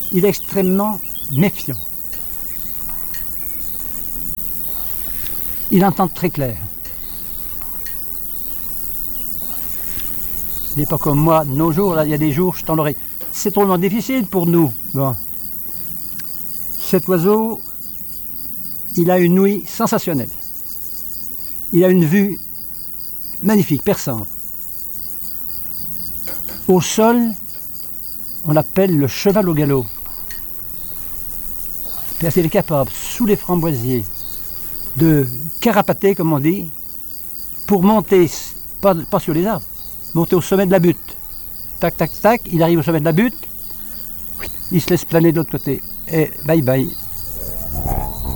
il est extrêmement méfiant. Il entend très clair. Il n'est pas comme moi de nos jours, là, il y a des jours, je tends l'oreille. C'est trop difficile pour nous. Bon. Cet oiseau, il a une ouïe sensationnelle. Il a une vue magnifique, perçante. Au sol, on l'appelle le cheval au galop. Parce qu'il est capable, sous les framboisiers, de carapater, comme on dit, pour monter, pas sur les arbres, monter au sommet de la butte. Tac, tac, tac, il arrive au sommet de la butte, il se laisse planer de l'autre côté. Et bye bye.